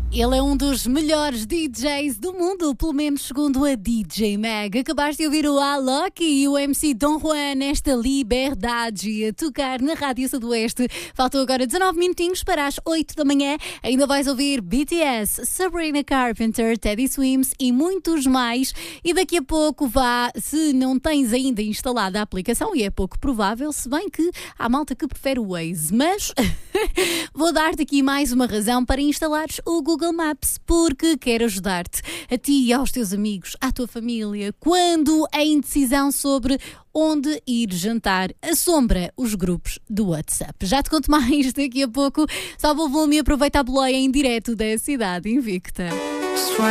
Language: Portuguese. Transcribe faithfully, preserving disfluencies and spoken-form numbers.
Ele é um dos melhores D Js do mundo, pelo menos segundo a D J Mag. Acabaste de ouvir o Alok e o M C Don Juan nesta Liberdade a tocar na Rádio Sudoeste. Faltam agora dezanove minutinhos para as oito da manhã. Ainda vais ouvir B T S, Sabrina Carpenter, Teddy Swims e muitos mais. E daqui a pouco vá, se não tens ainda instalada a aplicação, e é pouco provável, se bem que há malta que prefere o Waze, mas vou dar-te aqui mais uma razão para instalares o Google Maps, porque quero ajudar-te, a ti e aos teus amigos, à tua família, quando a indecisão sobre onde ir jantar assombra os grupos do WhatsApp. Já te conto mais daqui a pouco. Salva o volume e aproveita a boleia em direto da Cidade Invicta.